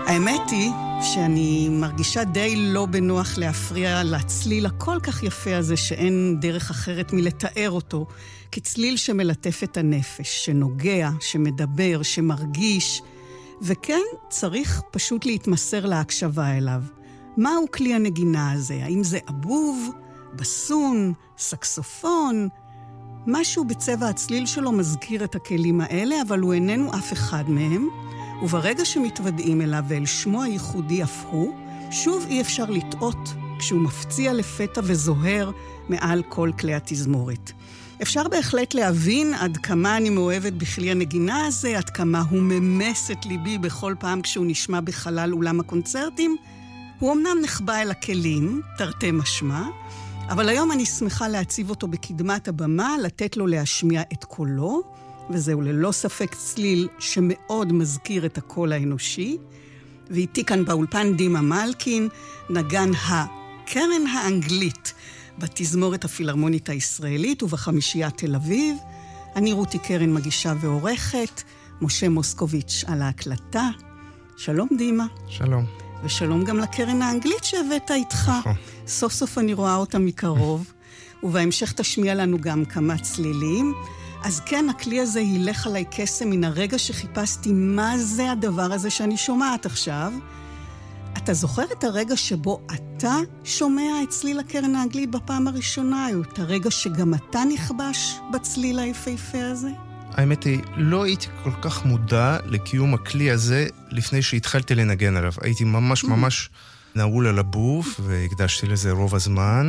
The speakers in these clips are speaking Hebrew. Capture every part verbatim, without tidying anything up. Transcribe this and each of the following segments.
האמת היא שאני מרגישה די לא בנוח להפריע לצליל הכל כך יפה הזה שאין דרך אחרת מלתאר אותו, כצליל שמלטף את הנפש, שנוגע, שמדבר, שמרגיש, וכן צריך פשוט להתמסר להקשבה אליו. מהו כלי הנגינה הזה? האם זה אבוב, בסון, סקסופון? משהו בצבע הצליל שלו מזכיר את הכלים האלה, אבל הוא איננו אף אחד מהם, וברגע שמתוודעים אליו ואל שמו הייחודי אף הוא, שוב אי אפשר לטעות כשהוא מפציע לפתע וזוהר מעל כל כלי התזמורת. אפשר בהחלט להבין עד כמה אני מאוהבת בכלי הנגינה הזה, עד כמה הוא ממס את ליבי בכל פעם כשהוא נשמע בחלל אולם הקונצרטים. הוא אמנם נחבא אל הכלים, תרתי משמע, אבל היום אני שמחה להציב אותו בקדמת הבמה, לתת לו להשמיע את קולו, וזהו ללא ספק צליל שמאוד מזכיר את הקול האנושי. ואיתי כאן באולפן דימה מלכין, נגן הקרן האנגלית בתזמורת הפילהרמונית הישראלית ובחמישיית תל אביב. אני רותי קרן מגישה ועורכת, משה מוסקוביץ' על ההקלטה. שלום דימה. שלום. ושלום גם לקרן האנגלית שהבאת איתך. סוף סוף אני רואה אותה מקרוב, ובהמשך תשמיע לנו גם כמה צלילים. אז כן, הכלי הזה ילך עליי קסם מן הרגע שחיפשתי מה זה הדבר הזה שאני שומעת עכשיו. אתה זוכר את הרגע שבו אתה שומע את צליל הקרן האנגלית בפעם הראשונה, או את הרגע שגם אתה נכבש בצליל היפהפה הזה? האמת היא, לא הייתי כל כך מודע לקיום הכלי הזה לפני שהתחלתי לנגן עליו. הייתי ממש ממש נעול על הבוף, והקדשתי לזה רוב הזמן.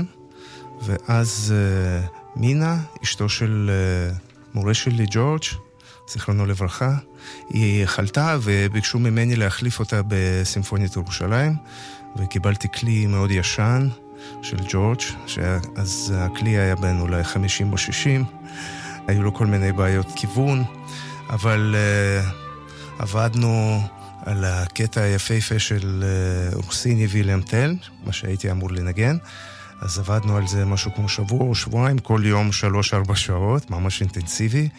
ואז uh, מינה, אשתו של uh, מורה שלי, ג'ורג', זיכרונו לברכה, היא חלתה וביקשו ממני להחליף אותה בסימפוניית ירושלים, וקיבלתי כלי מאוד ישן של ג'ורג', שאז הכלי היה בין אולי חמישים או שישים, היו לו כל מיני בעיות כיוון, אבל uh, עבדנו על הקטע היפהפה של uh, רוסיני וילם טל, מה שהייתי אמור לנגן, אז עבדנו על זה משהו כמו שבוע או שבועיים, כל יום שלוש ארבע שעות, ממש אינטנסיבי,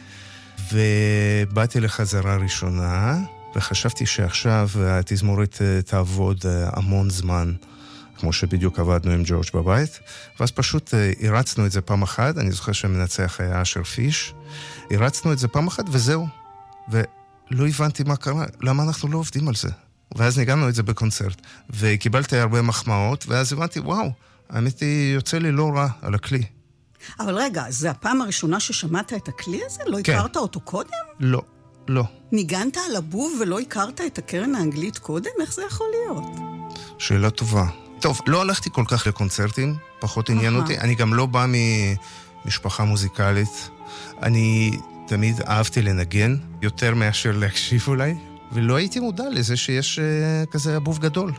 ובאתי לחזרה ראשונה, וחשבתי שעכשיו התזמורת תעבוד המון זמן, כמו שבדיוק עבדנו עם ג'ורג' בבית, ואז פשוט הרצנו את זה פעם אחת, אני זוכר שהמנצח היה אשר פיש, הרצנו את זה פעם אחת וזהו, ולא הבנתי מה קרה, למה אנחנו לא עובדים על זה, ואז ניגענו את זה בקונצרט, וקיבלתי הרבה מחמאות, ואז הבנתי, וואו, האמת היא יוצא לי לא רע על הכלי. אבל רגע, זה הפעם הראשונה ששמעת את הכלי הזה? לא כן. הכרת אותו קודם? לא, לא. ניגנת על הבוב ולא הכרת את הקרן האנגלית קודם? איך זה יכול להיות? שאלה טובה. טוב, לא הלכתי כל כך לקונצרטים, פחות עניין אותי. אני גם לא בא ממשפחה מוזיקלית. אני תמיד אהבתי לנגן, יותר מאשר להקשיב אולי, ולא הייתי מודע לזה שיש uh, כזה הבוב גדול.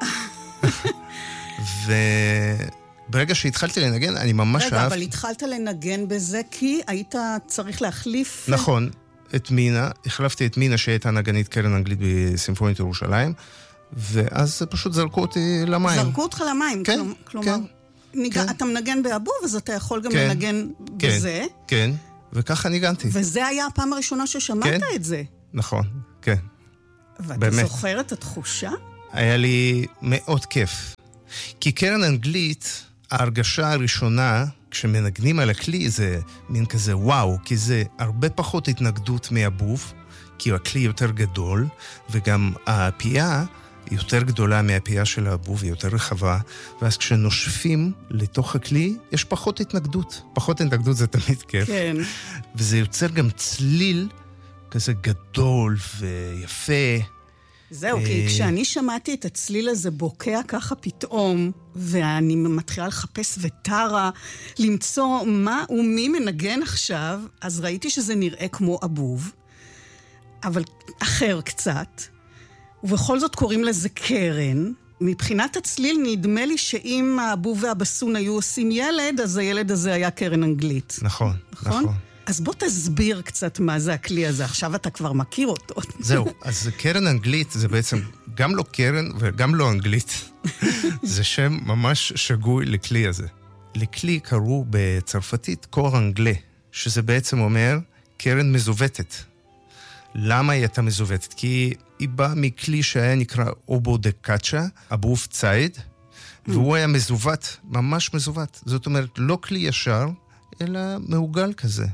וברגע שהתחלתי לנגן, אני ממש אהב... רגע, אבל התחלת לנגן בזה כי היית צריך להחליף... נכון, את מינה, החלפתי את מינה שהייתה נגנית קרן אנגלית בסימפונית ירושלים, ואז פשוט זרקו אותי למים. זרקו אותך למים, כן, כלומר, כן, ניג... כן. אתה מנגן באבוב, אז אתה יכול גם כן, לנגן כן, בזה. כן, וככה ניגנתי. וזה היה הפעם הראשונה ששמעת כן, את זה. נכון, כן. ואתה באמת. זוכר את התחושה? היה לי מאוד כיף. כי קרן אנגלית, ההרגשה הראשונה, כשמנגנים על הכלי, זה מין כזה וואו, כי זה הרבה פחות התנגדות מהבוב, כי הכלי יותר גדול, וגם הפייה יותר גדולה מהפייה של הבוב, היא יותר רחבה, ואז כשנושפים לתוך הכלי, יש פחות התנגדות. פחות התנגדות זה תמיד כיף. כן. וזה יוצר גם צליל כזה גדול ויפה. זהו, כי כשאני שמעתי את הצליל הזה בוקע ככה פתאום, ואני מתחילה לחפש וטרה, למצוא מה ומי מנגן עכשיו, אז ראיתי שזה נראה כמו אבוב, אבל אחר קצת, ובכל זאת קוראים לזה קרן. מבחינת הצליל נדמה לי שאם האבוב והבסון היו עושים ילד, אז הילד הזה היה קרן אנגלית. נכון, נכון. נכון. אז בוא תסביר קצת מה זה הכלי הזה, עכשיו אתה כבר מכיר אותו. זהו, אז קרן אנגלית זה בעצם גם לא קרן וגם לא אנגלית. זה שם ממש שגוי לכלי הזה. לכלי קראו בצרפתית קור אנגלה, שזה בעצם אומר קרן מזובטת. למה היא הייתה מזובטת? כי היא באה מכלי שהיה נקרא אובו דה קאצ'ה, אבוב ציד, והוא היה מזוות, ממש מזוות. זאת אומרת, לא כלי ישר, אלא מעוגל כזה.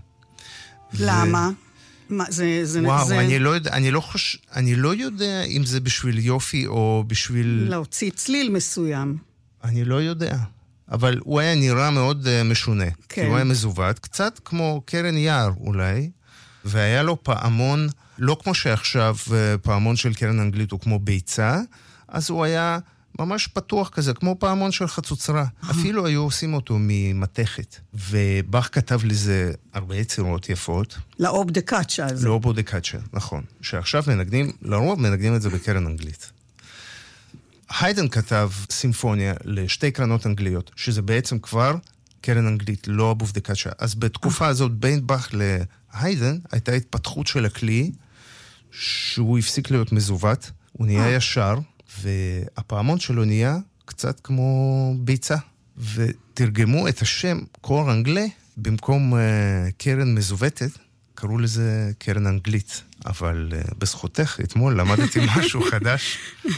למה? מה, זה, זה, וואו, זה... אני לא יודע, אני לא חוש... אני לא יודע אם זה בשביל יופי או בשביל... להוציא צליל מסוים. אני לא יודע. אבל הוא היה נראה מאוד uh, משונה. כן. כי הוא היה מזוות, קצת כמו קרן יער אולי, והיה לו פעמון, לא כמו שעכשיו פעמון של קרן אנגלית הוא כמו ביצה, אז הוא היה ממש פתוח כזה, כמו פעמון של חצוצרה. אפילו היו עושים אותו ממתכת. ובח כתב לזה הרבה יצירות יפות. לאוב דה קאצ'ה הזה. לאוב דה קאצ'ה, נכון. שעכשיו מנגנים, לרוב מנגנים את זה בקרן אנגלית. היידן כתב סימפוניה לשתי קרנות אנגליות, שזה בעצם כבר קרן אנגלית, לא אבוב דה קאצ'ה. אז בתקופה הזאת, בין באך להיידן, הייתה התפתחות של הכלי, שהוא הפסיק להיות מזוות, הוא נהיה ישר, והפעמון שלו נהיה קצת כמו ביצה. ותרגמו את השם קור אנגלה, במקום uh, קרן מזוותת, קראו לזה קרן אנגלית. אבל uh, בזכותך, אתמול למדתי משהו חדש,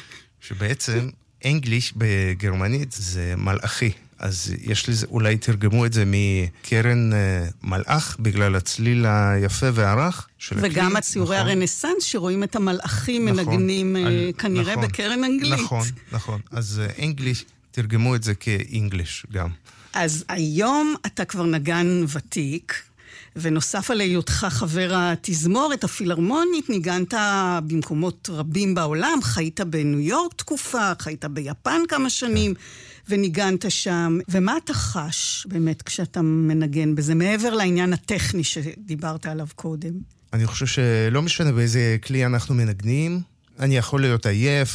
שבעצם אנגליש בגרמנית זה מלאכי. אז יש לזה, אולי תרגמו את זה מקרן uh, מלאך, בגלל הצליל היפה והרך של הכלי. וגם הציורי נכון. הרנסנס שרואים את המלאכים נכון, מנגנים על, כנראה נכון, בקרן אנגלית. נכון, נכון. אז אנגליש, תרגמו את זה כאנגליש גם. אז היום אתה כבר נגן ותיק, ונוסף על היותך חבר התזמורת הפילהרמונית, ניגנת במקומות רבים בעולם, חיית בניו יורק תקופה, חיית ביפן כמה שנים, וניגנת שם. ומה אתה חש באמת כשאתה מנגן בזה, מעבר לעניין הטכני שדיברת עליו קודם? אני חושב שלא משנה באיזה כלי אנחנו מנגנים, אני יכול להיות עייף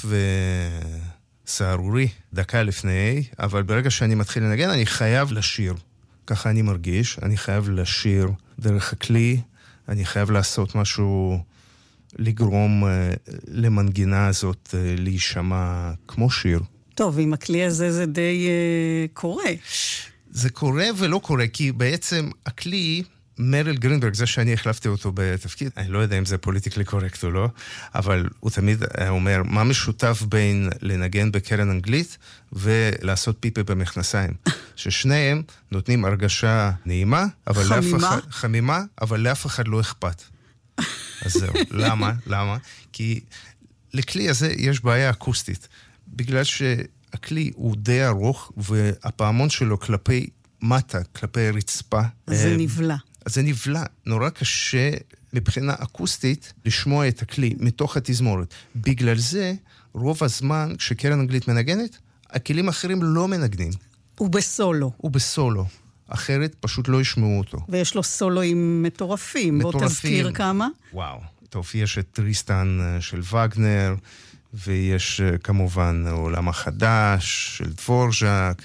וסערורי דקה לפני, אבל ברגע שאני מתחיל לנגן, אני חייב לשיר. ככה אני מרגיש, אני חייב לשיר דרך הכלי, אני חייב לעשות משהו, לגרום uh, למנגינה הזאת uh, להישמע כמו שיר. טוב, עם הכלי הזה זה די uh, קורה. זה קורה ולא קורה, כי בעצם הכלי, מריל גרינברג, זה שאני החלפתי אותו בתפקיד, אני לא יודע אם זה פוליטיקלי קורקט או לא, אבל הוא תמיד אומר, מה משותף בין לנגן בקרן אנגלית ולעשות פיפה במכנסיים? ששניהם נותנים הרגשה נעימה, אבל חמימה? לאף אחד, חמימה, אבל לאף אחד לא אכפת. אז זהו, למה? למה? כי לכלי הזה יש בעיה אקוסטית, בגלל שהכלי הוא די ארוך, והפעמון שלו כלפי מטה, כלפי רצפה. זה נבלה. אז זה נבלה, נורא קשה מבחינה אקוסטית לשמוע את הכלי מתוך התזמורת. בגלל זה, רוב הזמן כשקרן אנגלית מנגנת, הכלים האחרים לא מנגנים. הוא בסולו. הוא בסולו. אחרת פשוט לא ישמעו אותו. ויש לו סולואים מטורפים. מטורפים. בוא תזכיר כמה. וואו. טוב, יש את טריסטן של וגנר, ויש כמובן עולם החדש של דבורז'ק,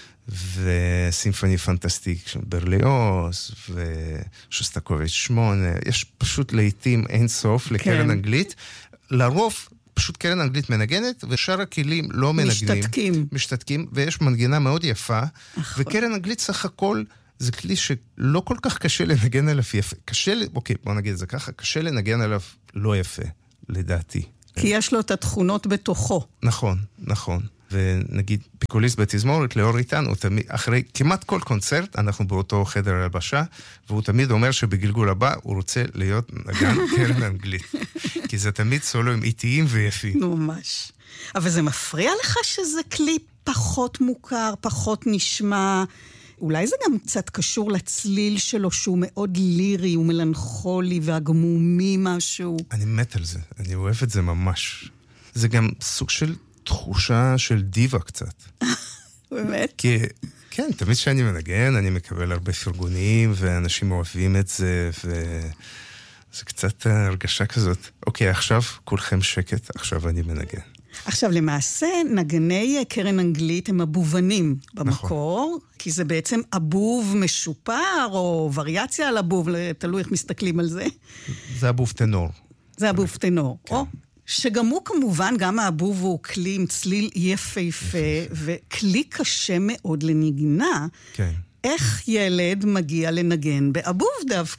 וסימפוני פנטסטיק של ברליוז, ושוסטקוביץ' שמונה. יש פשוט לעתים אין סוף לקרן כן. אנגלית. לרוב פשוט קרן אנגלית מנגנת, ושאר הכלים לא מנגנים. משתתקים. משתתקים, ויש מנגינה מאוד יפה, נכון. וקרן אנגלית סך הכל זה כלי שלא כל כך קשה לנגן עליו יפה. קשה, אוקיי, בוא נגיד את זה ככה, קשה לנגן עליו לא יפה, לדעתי. כי יש לו את התכונות בתוכו. נכון, נכון. ונגיד פיקוליסט בתזמורת, לאור איתן, הוא תמיד, אחרי כמעט כל קונצרט, אנחנו באותו חדר הלבשה, והוא תמיד אומר שבגלגול הבא הוא רוצה להיות נגן קרן אנגלית. כי זה תמיד סולואים איטיים ויפים. ממש. אבל זה מפריע לך שזה כלי פחות מוכר, פחות נשמע? אולי זה גם קצת קשור לצליל שלו, שהוא מאוד לירי ומלנכולי והגמומי משהו. אני מת על זה, אני אוהב את זה ממש. זה גם סוג של תחושה של דיבה קצת. באמת? כי, כן, תמיד שאני מנגן, אני מקבל הרבה פרגונים, ואנשים אוהבים את זה, וזה קצת הרגשה כזאת. אוקיי, עכשיו כולכם שקט, עכשיו אני מנגן. עכשיו, למעשה, נגני קרן אנגלית הם אבובנים במקור, נכון. כי זה בעצם אבוב משופר, או וריאציה על אבוב, תלוי איך מסתכלים על זה. זה אבוב טנור. זה אבוב טנור, כן. או... שגם הוא כמובן, גם האבוב הוא כלי עם צליל יפהפה, וכלי קשה מאוד לנגינה. כן. איך ילד מגיע לנגן באבוב דווקא?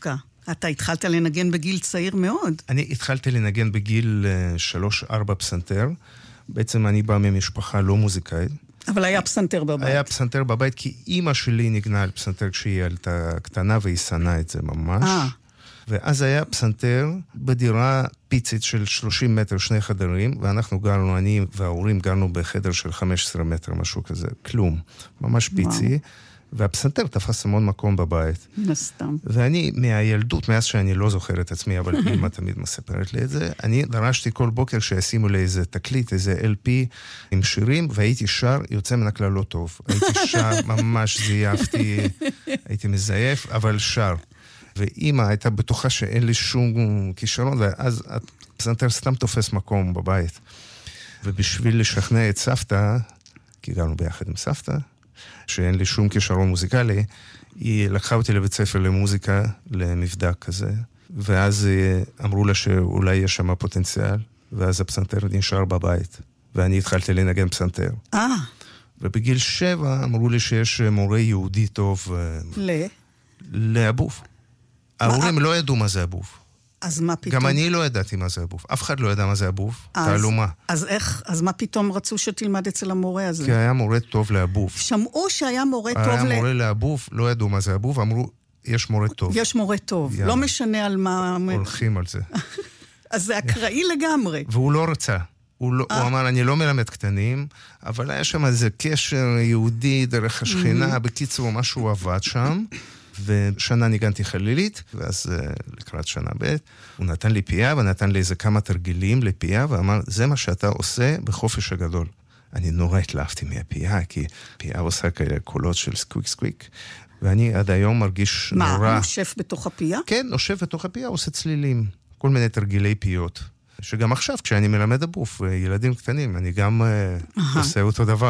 אתה התחלת לנגן בגיל צעיר מאוד. אני התחלתי לנגן בגיל שלוש ארבע פסנתר. בעצם אני בא ממשפחה לא מוזיקאית. אבל היה פסנתר בבית. היה פסנתר בבית, כי אימא שלי נגנה על פסנתר כשהיא ילדה קטנה, והיא שנאה את זה ממש. אה. ואז היה פסנתר בדירה פיצית של שלושים מטר, שני חדרים, ואנחנו גרנו, אני וההורים גרנו בחדר של חמישה עשר מטר, משהו כזה, כלום. ממש פיצי. וואו. והפסנתר תפס המון מקום בבית. נסתם. ואני מהילדות, מאז שאני לא זוכר את עצמי, אבל אמא תמיד מספרת לי את זה, אני דרשתי כל בוקר שישימו לי איזה תקליט, איזה אל פי עם שירים, והייתי שר, יוצא מן הכלל לא טוב. הייתי שר, ממש זייפתי, הייתי מזייף, אבל שר. ואמא הייתה בטוחה שאין לי שום כישרון, ואז הפסנתר סתם תופס מקום בבית. ובשביל לשכנע את סבתא, כי גרנו ביחד עם סבתא, שאין לי שום כישרון מוזיקלי, היא לקחה אותי לבית ספר למוזיקה, למבדק כזה, ואז אמרו לה שאולי יש שם פוטנציאל, ואז הפסנתר נשאר בבית, ואני התחלתי לנגן פסנתר. אה. ובגיל שבע אמרו לי שיש מורה יהודי טוב. ל? לאבוב. ההורים לא ידעו מה זה אבוב. אז מה פתאום? גם אני לא ידעתי מה זה אבוב. אף אחד לא ידע מה זה אבוב. תעלומה. אז איך, אז מה פתאום רצו שתלמד אצל המורה הזה? כי היה מורה טוב לאבוב. שמעו שהיה מורה טוב ל... היה מורה לאבוב, לא ידעו מה זה אבוב, אמרו, יש מורה טוב. יש מורה טוב. לא משנה על מה... הולכים על זה. אז זה אקראי לגמרי. והוא לא רצה. הוא, לא, הוא אמר, אני לא מלמד קטנים, אבל היה שם איזה קשר יהודי דרך השכינה, בקיצור, משהו עבד שם. ושנה ניגנתי חלילית, ואז לקראת שנה ב' הוא נתן לי פייה, ונתן לי איזה כמה תרגילים לפייה, ואמר, זה מה שאתה עושה בחופש הגדול. אני נורא התלהבתי מהפייה, כי פייה עושה כאלה קולות של סקוויק סקוויק, ואני עד היום מרגיש מה, נורא... מה, נושף בתוך הפייה? כן, נושף בתוך הפייה, עושה צלילים, כל מיני תרגילי פיות, שגם עכשיו, כשאני מלמד אבוף, ילדים קטנים, אני גם uh, עושה אותו דבר.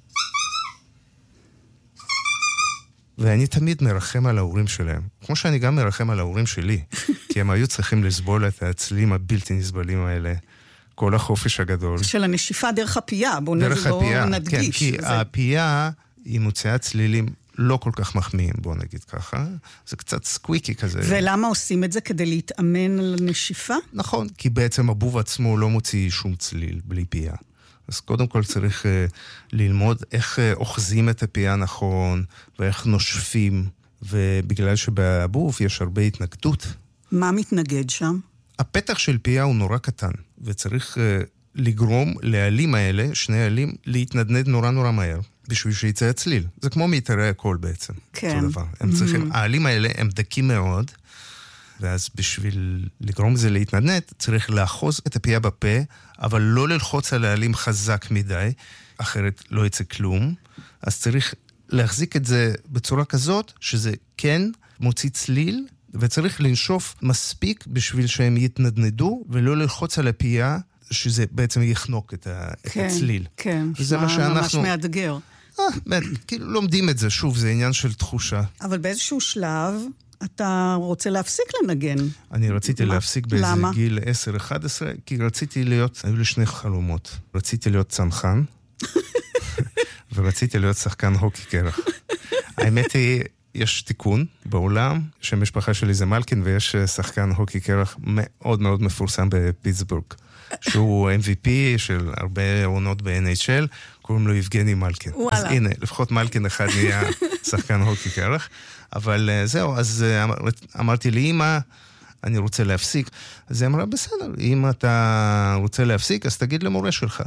ואני תמיד מרחם על ההורים שלהם, כמו שאני גם מרחם על ההורים שלי, כי הם היו צריכים לסבול את הצלילים הבלתי נסבלים האלה, כל החופש הגדול. של הנשיפה דרך הפייה, בואו נדגיש. כן, כי זה... הפייה היא מוציאה צלילים לא כל כך מחמיאים, בואו נגיד ככה, זה קצת סקוויקי כזה. ולמה עושים את זה? כדי להתאמן על הנשיפה? נכון, כי בעצם הבוב עצמו לא מוציא שום צליל בלי פייה. אז קודם כל צריך uh, ללמוד איך uh, אוחזים את הפייה נכון, ואיך נושפים, ובגלל שבאבוב יש הרבה התנגדות. מה מתנגד שם? הפתח של פייה הוא נורא קטן, וצריך uh, לגרום לעלים האלה, שני עלים, להתנדנד נורא נורא מהר, בשביל שיצא הצליל. זה כמו מיתרי הקול בעצם. כן. הם צריכים, העלים האלה הם דקים מאוד, ואז בשביל לגרום זה להתנדנד, צריך לאחוז את הפייה בפה, אבל לא ללחוץ על העלים חזק מדי, אחרת לא יצא כלום. אז צריך להחזיק את זה בצורה כזאת, שזה כן מוציא צליל, וצריך לנשוף מספיק בשביל שהם יתנדנדו, ולא ללחוץ על הפייה, שזה בעצם יחנוק את, ה... כן, את הצליל. כן, וזה מה שאנחנו... ממש מאתגר. אה, כאילו לומדים את זה, שוב, זה עניין של תחושה. אבל באיזשהו שלב... אתה רוצה להפסיק לנגן. אני רציתי מה? להפסיק באיזה למה? גיל עשר אחת עשרה, כי רציתי להיות, היו לי שני חלומות. רציתי להיות צנחן, ורציתי להיות שחקן הוקי קרח. האמת היא, יש תיקון בעולם, שמשפחה שלי זה מלקין, ויש שחקן הוקי קרח מאוד מאוד מפורסם בפיטסבורג, שהוא אם וי פי של הרבה עונות ב-אן אייץ' אל, קוראים לו יבגני מלקין. וואלה. אז הנה, לפחות מלקין אחד נהיה שחקן הוקי קרח. אבל זהו, אז אמרתי לי, אמא, אני רוצה להפסיק. אז היא אמרה, בסדר, אם אתה רוצה להפסיק, אז תגיד למורה שלך.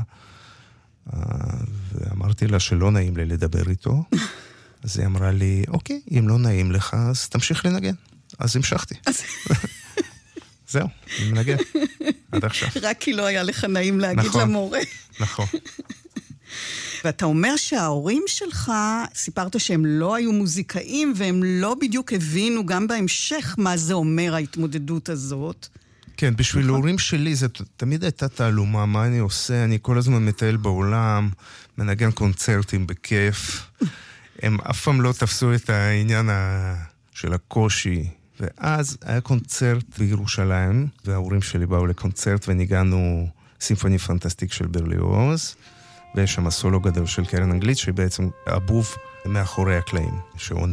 ואמרתי לה שלא נעים לי לדבר איתו. אז היא אמרה לי, אוקיי, אם לא נעים לך, אז תמשיך לנגן. אז המשכתי. זהו, אני מנגן. עד עכשיו. רק כי לא היה לך נעים להגיד למורה. נכון. ואתה אומר שההורים שלך, סיפרת שהם לא היו מוזיקאים, והם לא בדיוק הבינו גם בהמשך מה זה אומר ההתמודדות הזאת. כן, בשביל ההורים שלי זה תמיד הייתה תעלומה, מה אני עושה, אני כל הזמן מטייל בעולם, מנגן קונצרטים בכיף. הם אף פעם לא תפסו את העניין של הקושי. ואז היה קונצרט בירושלים, וההורים שלי באו לקונצרט וניגענו סימפוני פנטסטיק של ברליוז, ויש שם סולו גדול של קרן אנגלית, שבעצם אבוב מאחורי הקלעים, שעונה לו.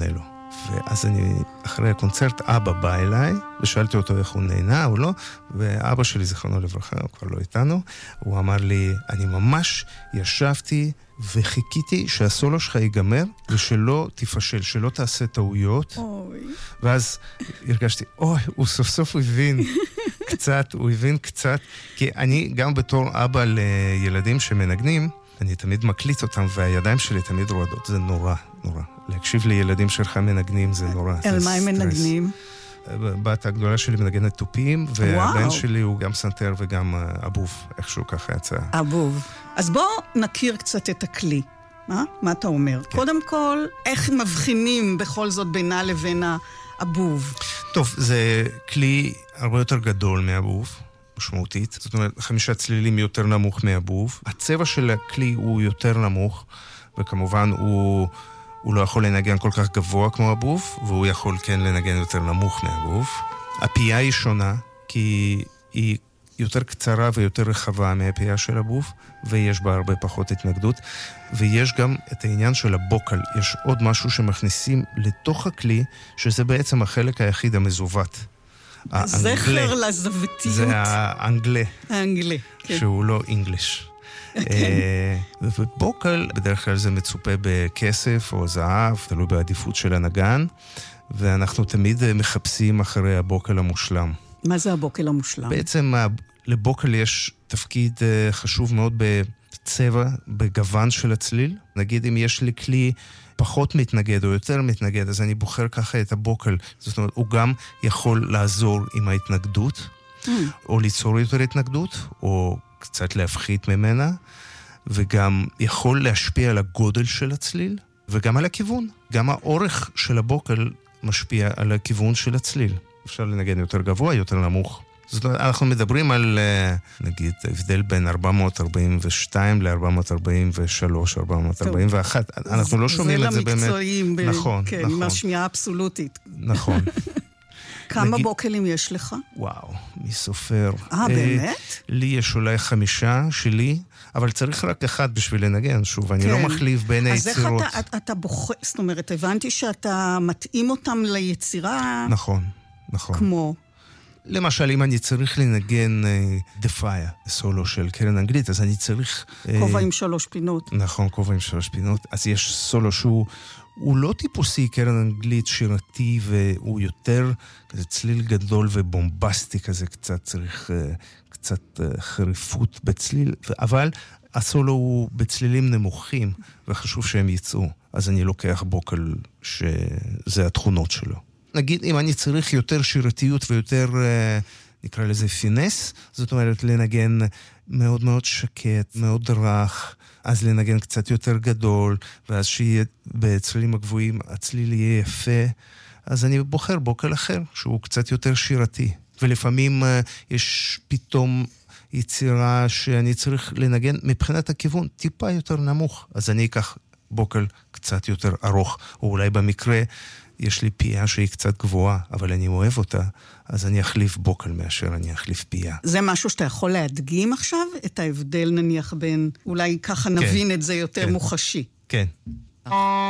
ואז אני, אחרי הקונצרט, אבא בא אליי, ושאלתי אותו איך הוא נהנה או לא, ואבא שלי, זכרונו לברכה, הוא כבר לא איתנו, הוא אמר לי, אני ממש ישבתי וחיכיתי שהסולו שלך ייגמר, ושלא תפשל, שלא תעשה טעויות. אוי. ואז הרגשתי, אוי, הוא סוף סוף הבין קצת, הוא הבין קצת, כי אני גם בתור אבא לילדים שמנגנים, אני תמיד מקליט אותם, והידיים שלי תמיד רועדות, זה נורא, נורא. להקשיב לילדים שלך מנגנים זה נורא. על מה הם מנגנים? בת הגדולה שלי מנגנת טופים, והבן שלי הוא גם סנטר וגם אבוב, איכשהו ככה יצא. אבוב. אז בוא נכיר קצת את הכלי. מה? מה אתה אומר? כן. קודם כל, איך מבחינים בכל זאת בינה לבין האבוב? טוב, זה כלי הרבה יותר גדול מאבוב. משמעותית, זאת אומרת, חמישה צלילים יותר נמוך מהבוב. הצבע של הכלי הוא יותר נמוך, וכמובן הוא, הוא לא יכול לנגן כל כך גבוה כמו הבוב, והוא יכול כן לנגן יותר נמוך מהבוב. הפייה היא שונה, כי היא יותר קצרה ויותר רחבה מהפייה של הבוב, ויש בה הרבה פחות התנגדות. ויש גם את העניין של הבוקל. יש עוד משהו שמכניסים לתוך הכלי, שזה בעצם החלק היחיד המזוות. זכר לזוותיות. זה האנגלה. האנגלה, כן. שהוא לא אינגליש. ובוקל, בדרך כלל זה מצופה בכסף או זהב, תלוי בעדיפות של הנגן, ואנחנו תמיד מחפשים אחרי הבוקל המושלם. מה זה הבוקל המושלם? בעצם לבוקל יש תפקיד חשוב מאוד בצבע, בגוון של הצליל. נגיד אם יש לי כלי פחות מתנגד או יותר מתנגד, אז אני בוחר ככה את הבוקל. זאת אומרת, הוא גם יכול לעזור עם ההתנגדות, mm. או ליצור יותר התנגדות, או קצת להפחית ממנה, וגם יכול להשפיע על הגודל של הצליל, וגם על הכיוון. גם האורך של הבוקל משפיע על הכיוון של הצליל. אפשר לנגן יותר גבוה, יותר נמוך. זאת אומרת, אנחנו מדברים על, נגיד, הבדל בין ארבע מאות ארבעים ושתיים ל-ארבע מאות ארבעים ושלוש, ארבע מאות ארבעים ואחת. אנחנו לא שומעים את זה באמת. זה למקצועיים. נכון, כן, נכון. עם השמיעה אבסולוטית. נכון. כמה בוקלים יש לך? וואו, מי סופר. אה, באמת? לי יש אולי חמישה שלי, אבל צריך רק אחד בשביל לנגן. שוב, אני לא מחליף בין היצירות. אז איך אתה בוחר, זאת אומרת, הבנתי שאתה מתאים אותם ליצירה. נכון, נכון. כמו? למשל, אם אני צריך לנגן דפאיה, סולו של קרן אנגלית, אז אני צריך... כובע עם שלוש פינות. נכון, כובע עם שלוש פינות. אז יש סולו שהוא הוא לא טיפוסי קרן אנגלית שירתי, והוא יותר כזה צליל גדול ובומבסטי כזה, קצת צריך קצת חריפות בצליל, אבל הסולו הוא בצלילים נמוכים, וחשוב שהם יצאו. אז אני לוקח בוקל שזה התכונות שלו. נגיד, אם אני צריך יותר שירתיות ויותר, נקרא לזה פינס, זאת אומרת לנגן מאוד מאוד שקט, מאוד רך, אז לנגן קצת יותר גדול, ואז שיהיה בצלילים הגבוהים, הצליל יהיה יפה, אז אני בוחר בוקל אחר, שהוא קצת יותר שירתי. ולפעמים יש פתאום יצירה שאני צריך לנגן מבחינת הכיוון טיפה יותר נמוך, אז אני אקח בוקל קצת יותר ארוך, או אולי במקרה יש לי פייה שהיא קצת גבוהה, אבל אני אוהב אותה, אז אני אחליף בוקל מאשר אני אחליף פייה. זה משהו שאתה יכול להדגים עכשיו? את ההבדל נניח בין, אולי ככה נבין כן, את זה יותר כן. מוחשי. כן.